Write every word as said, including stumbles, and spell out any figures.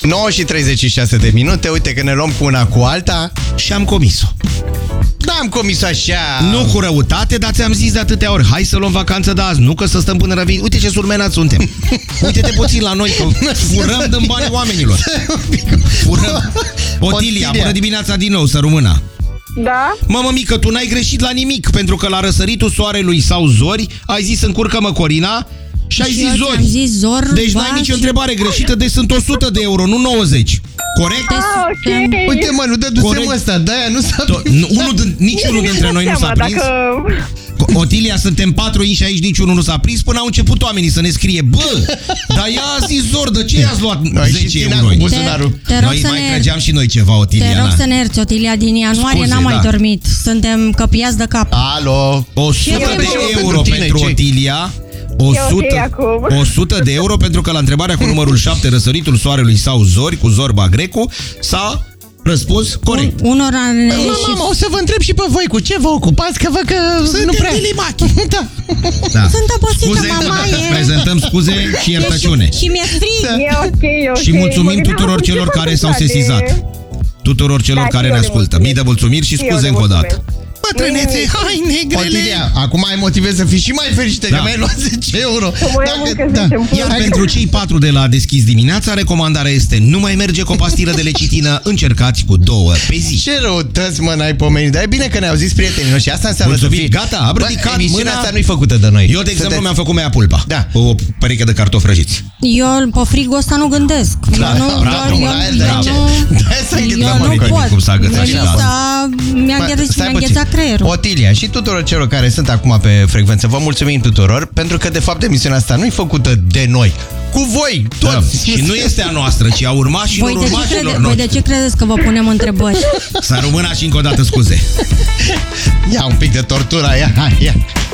nouă și treizeci și șase de minute, uite că ne luăm cu una cu alta și am comis-o. Da, am comis-o așa. Nu cu răutate, dar ți-am zis de atâtea ori, hai să luăm vacanță de azi, nu că să stăm până răvin. Uite ce surmenați suntem. Uite-te puțin la noi, că furăm din banii oamenilor. Furăm. Otilia, bună dimineața din nou, să rămână. Da? Mă, mică, tu n-ai greșit la nimic, pentru că la răsăritul soarelui sau zori ai zis încurcă-mă Corina și ai Și zis eu zori. ți-am zis zor, Deci n-ai nicio întrebare greșită, deci sunt o sută de euro, nu nouăzeci. Corect? Ah, ok. Uite, mă, nu dădusem ăsta, de-aia nu s-a prins. Niciunul dintre noi nu s-a prins. Dacă... Otilia, suntem patru inși aici, niciunul nu s-a prins, până au început oamenii să ne scrie: bă, dar ea a zis zor, de ce i-ați luat zece euro? Noi mai trăgeam și noi ceva, Otilia. Te rog să ne ierți, Otilia, din ianuarie n-am mai dormit. Suntem căpiați de cap. Alo! o sută de euro pentru Otilia. o sută de euro pentru că la întrebarea cu numărul șapte, răsăritul soarelui sau zori, cu Zorba Grecu, s-a răspuns corect. Un, unora ne... Mama, mama, o să vă întreb și pe voi cu ce vă ocupați, că văd că Suntem nu prea... da. Da. Sunt obosită, scuze, mama, e... prezentăm scuze și iertăciune. Și, și mi-e frig. E ok, e ok. Și mulțumim tuturor celor care s-au sesizat. Tuturor celor Da, care ne ascultă. Mii de mulțumiri și scuze încă o dată. Bătrânețe, hai negrele! Otilia, acum ai motive să fii și mai fericită, Da. că mi-ai luat zece euro. Dacă, da. Iar pentru cei patru de la Deschis dimineața, recomandarea este: nu mai merge cu o pastilă de lecitină, încercați cu două pe zi. Ce răutăți, mă, n-ai pomenit. Dar e bine că ne-au zis prietenii noștri. Asta înseamnă Mulțumim, să fii... gata, am ridicat Bă, emisiunea mâna. asta nu-i făcută de noi. Eu, de exemplu, Sunteți- mi-am făcut mea pulpa. Da. Cu o pereche de cartofi răjiți. Eu pe frigul ăsta nu gândesc. Da, Eu nu, bravo, eu, mă, eu, aia eu, de aici. nu, De-aia s-a înghețat, eu mă, nu Nicoli, pot. cum s-a găsit Mi-a și înghețat- Mi-a Bă, înghețat, stai mi-a puțin. înghețat creierul. Otilia și tuturor celor care sunt acum pe frecvență, vă mulțumim tuturor, pentru că de fapt emisiunea asta nu e făcută de noi, cu voi, toți. Da. Și nu este a noastră, ci a urmașilor Voi de, ce urmașilor crede, voi de noștri. ce credeți că vă punem întrebări? S-a rămânat și încă o dată scuze. Ia un pic de tortură, ia, ia.